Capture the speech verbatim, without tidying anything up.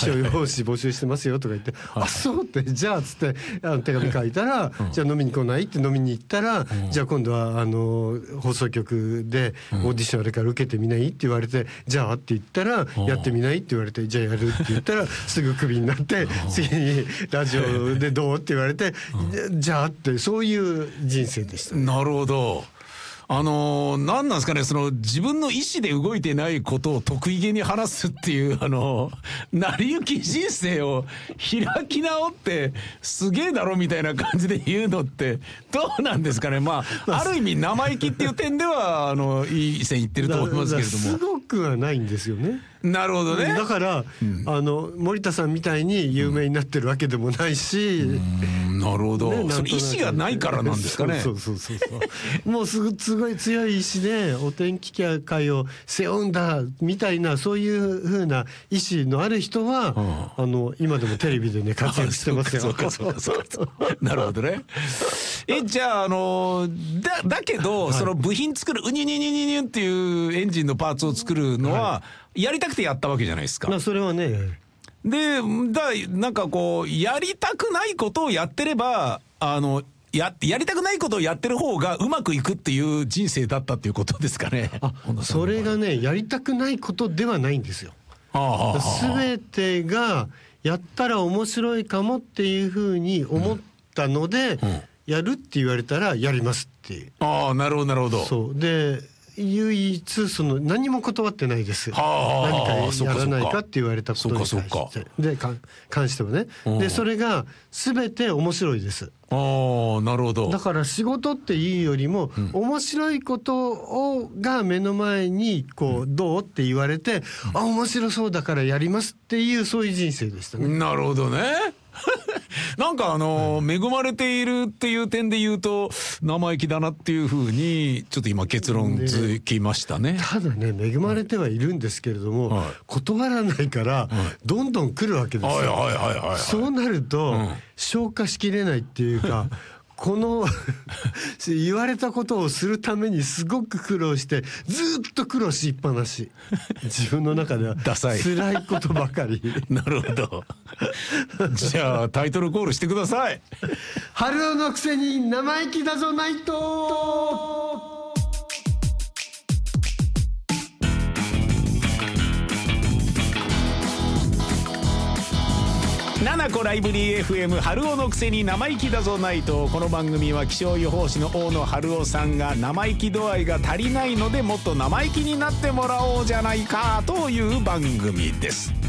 気象予報士募集してますよとか言って、はい、あそうってじゃあつってあの手紙書いたら、うん、じゃあ飲みに来ないって飲みに行ったら、うん、じゃあ今度はあの放送局でオーディションあれから受けてみないって言われて、うん、じゃあって言ったら、うん、やってみないって言われて、じゃあやるって言ったらすぐクビになって、うん、次にラジオでどうって言われて、うん、じゃあってそういう人生でした、ね、 なるほど。あのー、何なんですかね、その自分の意思で動いてないことを得意げに話すっていうあの成り行き人生を開き直ってすげえだろみたいな感じで言うのってどうなんですかね。まあある意味生意気っていう点ではあのいい線いってると思いますけれども、 すごくはないんですよね。 なるほどね。 だから、うん、あの森田さんみたいに有名になってるわけでもないし、 うん、なるほど、ね、その意思がないからなんですかね。 そうそうそうそうもうすぐすごい強い意志でお天気界を背負うんだみたいな、そういう風な意志のある人は、うん、あの今でもテレビでね活躍してますよ。 そうかそうかそうかそうかなるほどね。えじゃああのだだけど、はい、その部品作るウニュニュニュニュニュっていうエンジンのパーツを作るのは、はい、やりたくてやったわけじゃないですか。 まあそれはね。 でだなんかこうやりたくないことをやってればあのや, やりたくないことをやってる方がうまくいくっていう人生だったっていうことですかね。 あそれがねやりたくないことではないんですよ。すべてがやったら面白いかもっていうふうに思ったので、うんうん、やるって言われたらやりますっていう。 ああなるほどなるほど。 そうで唯一その何も断ってないです。何かやらないかって言われたことに対してでか関してはね。でそれが全て面白いです。 ああなるほど。 だから仕事っていうよりも、うん、面白いことをが目の前にこう、うん、どうって言われて、うん、あ面白そうだからやりますっていうそういう人生でしたね。 なるほどね。なんかあのー、恵まれているっていう点で言うと生意気だなっていうふうにちょっと今結論づきましたね。 ただね恵まれてはいるんですけれども、はい、断らないからどんどん来るわけですよ。そうなると、うん、消化しきれないっていうかこの言われたことをするためにすごく苦労してずっと苦労しっぱなし、自分の中では辛いことばかり。 なるほど。じゃあタイトルコールしてください。 春男のくせに生意気だぞナイト。 ナナコライブリー エフエム 春男のくせに生意気だぞナイト。この番組は気象予報士の大野春男さんが生意気度合いが足りないのでもっと生意気になってもらおうじゃないかという番組です。